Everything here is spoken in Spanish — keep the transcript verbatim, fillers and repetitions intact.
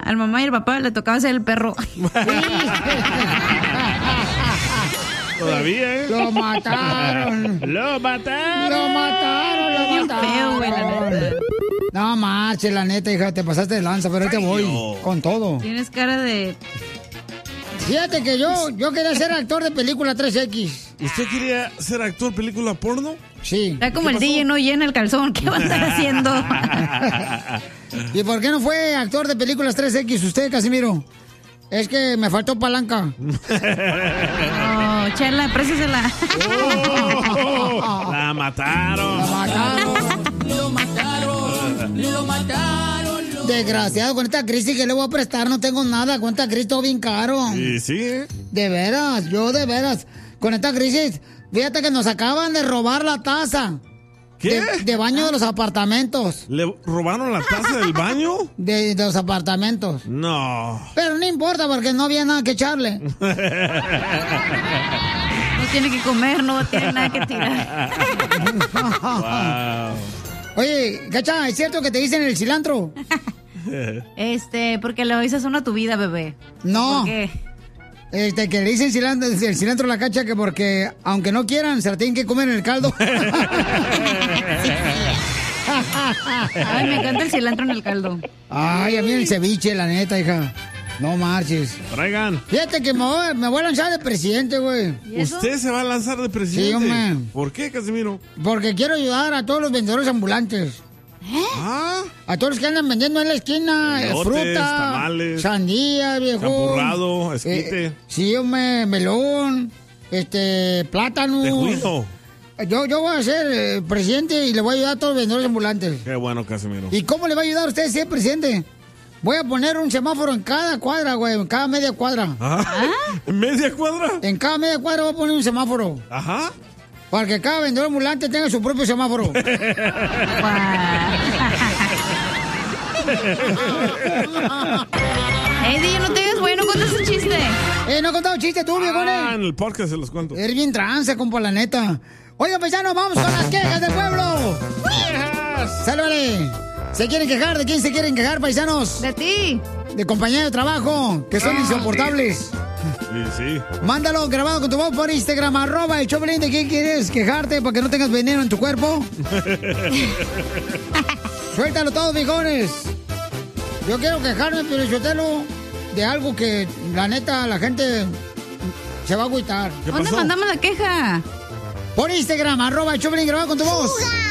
al mamá y al papá le tocaba ser el perro. Todavía, ¿eh? Lo mataron. Lo mataron. Lo mataron, lo Bien mataron. feo, güey, la neta. No marches, la neta, hija, te pasaste de lanza, pero ahí te voy con todo. Tienes cara de... Fíjate que yo, yo quería ser actor de película tres equis. ¿Usted quería ser actor película porno? Sí. Está como el D J no llena el calzón. ¿Qué va a estar haciendo? ¿Y por qué no fue actor de películas tres equis usted, Casimiro? Es que me faltó palanca. Oh, Chela, présesela. Oh, la mataron. La mataron. Lo mataron, lo mataron. Lo... Desgraciado, con esta crisis que le voy a prestar no tengo nada. Con esta crisis todo bien caro. Sí, sí. De veras, yo de veras. Con esta crisis, fíjate que nos acaban de robar la taza. ¿Qué? De, de baño de los apartamentos. ¿Le robaron la taza del baño? De, de los apartamentos. No. Pero no importa porque no había nada que echarle. No tiene que comer, no tiene nada que tirar. Wow. Oye, Cacha, ¿es cierto que te dicen el cilantro? Este, porque le dices uno a tu vida, bebé. No. ¿Por qué? Este, que le dicen cilantro, el cilantro a la Cacha que porque, aunque no quieran, se la tienen que comer en el caldo. Ay, me encanta el cilantro en el caldo. Ay, a mí el ceviche, la neta, hija. No marches. Traigan. Fíjate que me voy, me voy a lanzar de presidente, güey. ¿Usted se va a lanzar de presidente? Sí, hombre. ¿Por qué, Casimiro? Porque quiero ayudar a todos los vendedores ambulantes. ¿Ah? A todos los que andan vendiendo en la esquina, eh, Elotes, fruta, tamales, sandía, viejo. champurrado, esquite. Eh, sí, hombre, melón, este, plátano. Tejuino. Yo, yo voy a ser eh, presidente y le voy a ayudar a todos los vendedores ambulantes. Qué bueno, Casimiro. ¿Y cómo le va a ayudar a usted si es presidente? Voy a poner un semáforo en cada cuadra, güey, en cada media cuadra. ¿Ah? ¿En media cuadra? En cada media cuadra voy a poner un semáforo. Ajá. Para que cada vendedor ambulante tenga su propio semáforo. Ey, D J, no te ves, güey, no cuentas un chiste. Eh, no he contado chiste tú, viejones. Ah, en el podcast se los cuento. Eres bien trance, compa, la neta. Oiga, paisanos, vamos con las quejas del pueblo. ¡Quejas! ¡Sálvale! ¿Se quieren quejar? ¿De quién se quieren quejar, paisanos? De ti. De compañeros de trabajo, que son insoportables. Sí, sí. Mándalo grabado con tu voz por Instagram, arroba el Choplin. ¿De quién quieres quejarte para que no tengas veneno en tu cuerpo? Suéltalo todo, viejones. Yo quiero quejarme, pero Sotelo, de algo que, la neta, la gente se va a agüitar. ¿Dónde mandamos la queja? Por Instagram, arroba el Choplin, grabado con tu voz.